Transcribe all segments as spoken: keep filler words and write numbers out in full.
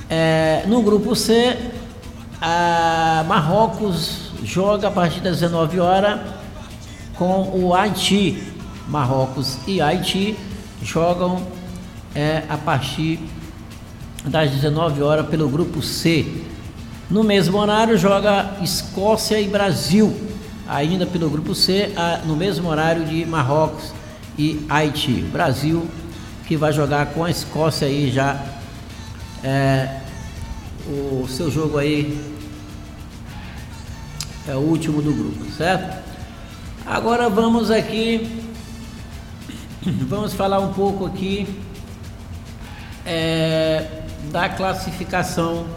É, no grupo C, a Marrocos joga a partir das dezenove horas com o Haiti. Marrocos e Haiti jogam é, a partir das dezenove horas pelo grupo C. No mesmo horário joga Escócia e Brasil, ainda pelo grupo C, a, no mesmo horário de Marrocos e Haiti. Brasil que vai jogar com a Escócia aí já é, o seu jogo aí é o último do grupo, certo? Agora vamos aqui, vamos falar um pouco aqui é, da classificação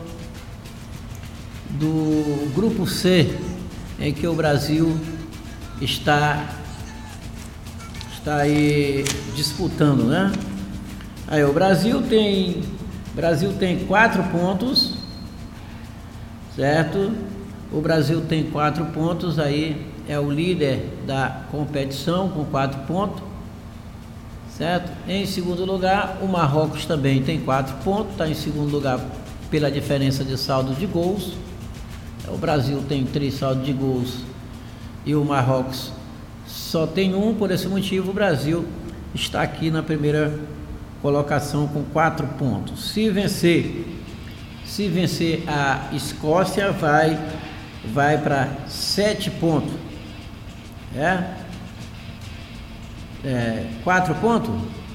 do grupo C, em que o Brasil está está aí disputando, né? Aí o Brasil tem Brasil tem quatro pontos, certo? O Brasil tem quatro pontos, aí é o líder da competição com quatro pontos, certo? Em segundo lugar, o Marrocos também tem quatro pontos, está em segundo lugar pela diferença de saldo de gols. O Brasil tem três saldos de gols e o Marrocos só tem um. Por esse motivo, o Brasil está aqui na primeira colocação com quatro pontos. Se vencer, se vencer a Escócia, vai, vai para sete pontos. É? É, quatro pontos?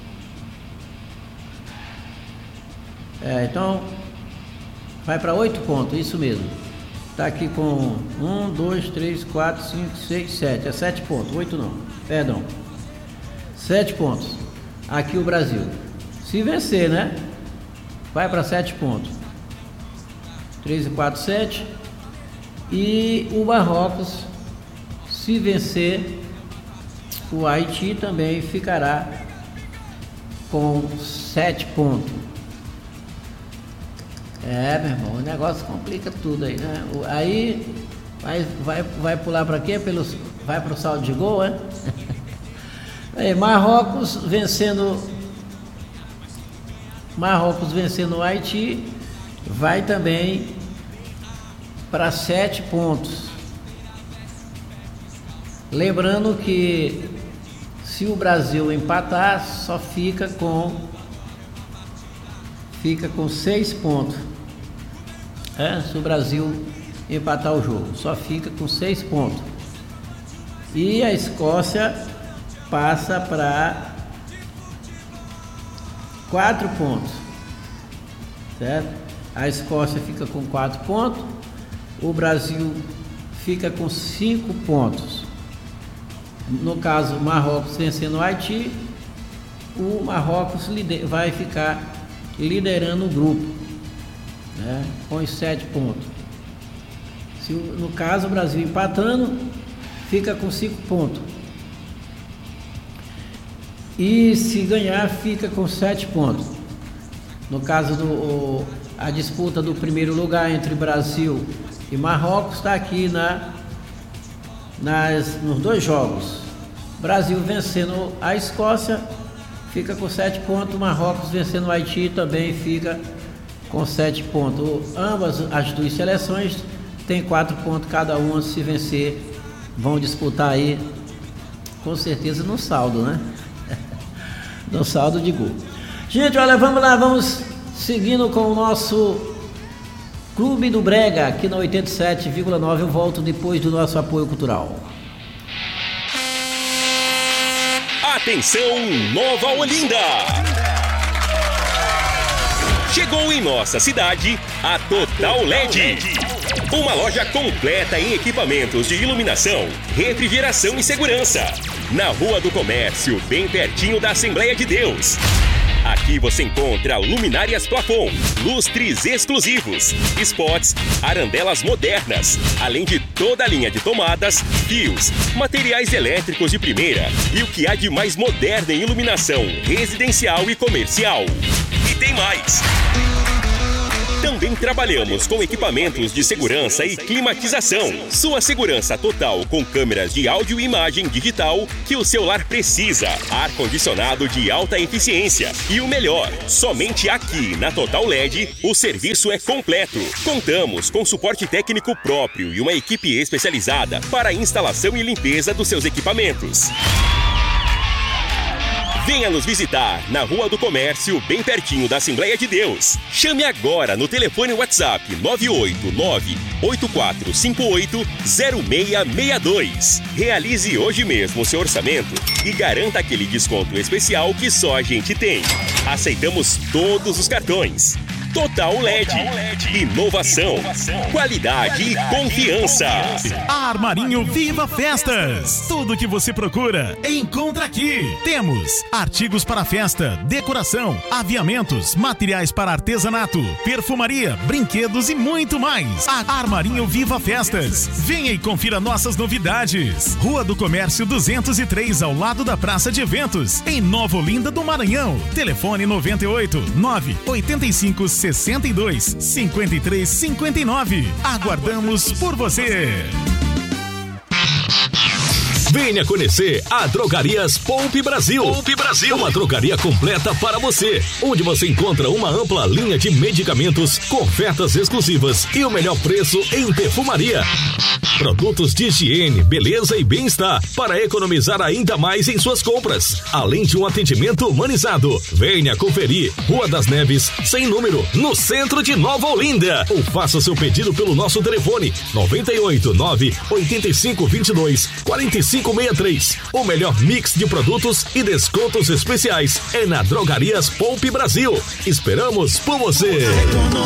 É, então, vai para oito pontos, isso mesmo. Está aqui com um, dois, três, quatro, cinco, seis, sete. É sete pontos, oito não, perdão. Sete pontos. Aqui o Brasil. Se vencer, né? Vai para sete pontos. três e quatro, sete. E o Marrocos, se vencer, o Haiti também ficará com sete pontos. É, meu irmão, o negócio complica tudo aí, né? Aí vai, vai, vai pular para quê? Pelos, vai para o saldo de gol, é? Aí, Marrocos vencendo Marrocos vencendo o Haiti, vai também para sete pontos. Lembrando que se o Brasil empatar, só fica com fica com seis pontos. É, se o Brasil empatar o jogo, só fica com seis pontos. E a Escócia passa para quatro pontos, certo? A Escócia fica com quatro pontos, o Brasil fica com cinco pontos. No caso, Marrocos vencendo o Haiti, o Marrocos vai ficar liderando o grupo, né, com os sete pontos. Se, no caso, o Brasil empatando, fica com cinco pontos. E se ganhar, fica com sete pontos. No caso, do, o, a disputa do primeiro lugar entre Brasil e Marrocos está aqui na, nas, nos dois jogos. Brasil vencendo a Escócia, fica com sete pontos. Marrocos vencendo o Haiti, também fica com sete pontos. Ambas as duas seleções têm quatro pontos cada uma. Se vencer, vão disputar aí, com certeza, no saldo, né? No saldo de gol. Gente, olha, vamos lá, vamos seguindo com o nosso Clube do Brega, aqui na oitenta e sete vírgula nove. Eu volto depois do nosso apoio cultural. Atenção, Nova Olinda! Chegou em nossa cidade a Total L E D. Uma loja completa em equipamentos de iluminação, refrigeração e segurança. Na Rua do Comércio, bem pertinho da Assembleia de Deus. Aqui você encontra luminárias plafon, lustres exclusivos, spots, arandelas modernas, além de toda a linha de tomadas, fios, materiais elétricos de primeira e o que há de mais moderno em iluminação residencial e comercial. E tem mais! Também trabalhamos com equipamentos de segurança e climatização. Sua segurança total com câmeras de áudio e imagem digital que o seu lar precisa. Ar-condicionado de alta eficiência. E o melhor, somente aqui na Total L E D o serviço é completo. Contamos com suporte técnico próprio e uma equipe especializada para a instalação e limpeza dos seus equipamentos. Venha nos visitar na Rua do Comércio, bem pertinho da Assembleia de Deus. Chame agora no telefone WhatsApp nove oito nove, oito quatro cinco oito, zero seis seis dois. Realize hoje mesmo o seu orçamento e garanta aquele desconto especial que só a gente tem. Aceitamos todos os cartões. Total L E D. Total L E D. Inovação, Inovação. Qualidade, qualidade e confiança. Armarinho Viva Festas. Tudo que você procura, encontra aqui. Temos artigos para festa, decoração, aviamentos, materiais para artesanato, perfumaria, brinquedos e muito mais. A Armarinho Viva Festas. Venha e confira nossas novidades. Rua do Comércio duzentos e três, ao lado da Praça de Eventos, em Nova Olinda do Maranhão. Telefone noventa e oito, nove oitenta e cinco, sessenta e dois, cinquenta e três, cinquenta e nove. Aguardamos por você. Venha conhecer a Drogarias Poupe Brasil. Poupe Brasil, uma drogaria completa para você, onde você encontra uma ampla linha de medicamentos com ofertas exclusivas e o melhor preço em perfumaria. Produtos de higiene, beleza e bem-estar para economizar ainda mais em suas compras, além de um atendimento humanizado. Venha conferir. Rua das Neves, sem número, no centro de Nova Olinda. Ou faça seu pedido pelo nosso telefone noventa e oito, nove oitenta e cinco, vinte e dois, quarenta e cinco sessenta e três. O melhor mix de produtos e descontos especiais é na Drogarias Poupe Brasil. Esperamos por você.